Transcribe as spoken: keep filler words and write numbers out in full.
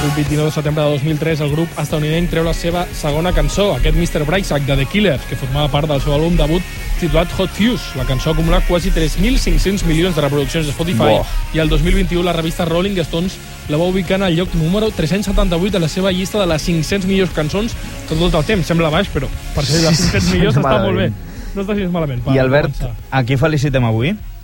El vint-i-nou de setembre de dos mil tres el grup estadounidenc treu la seva segona cançó, aquest mister Brightside de The Killers, que formava part del seu àlbum debut titulat Hot Fuse. La cançó acumula quasi tres mil cinc-cents milions de reproduccions a Spotify. Wow. I el dos mil vint-i-u la revista Rolling Stones la va ubicar en el lloc número tres-cents setanta-vuit de la seva llista de les cinc-cents millors cançons de tot el temps. Sembla baix, però per ser de cinc-cents millors està molt bé. No està gens malament. I Albert, a qui felicitem avui?